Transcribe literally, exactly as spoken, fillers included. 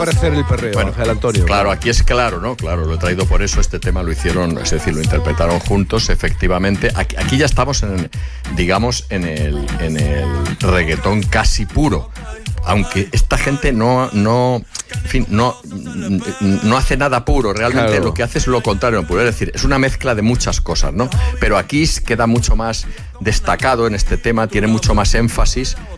Parecer el perreo, bueno, Ángel Antonio. Claro, aquí es claro, ¿no? Claro, lo he traído por eso, este tema lo hicieron, es decir, lo interpretaron juntos, efectivamente. Aquí, aquí ya estamos, en, digamos, en el, en el reggaetón casi puro. Aunque esta gente no, no, en fin, no, no hace nada puro, realmente claro. Lo que hace es lo contrario, puro, es decir, es una mezcla de muchas cosas, ¿no? Pero aquí queda mucho más destacado en este tema, tiene mucho más énfasis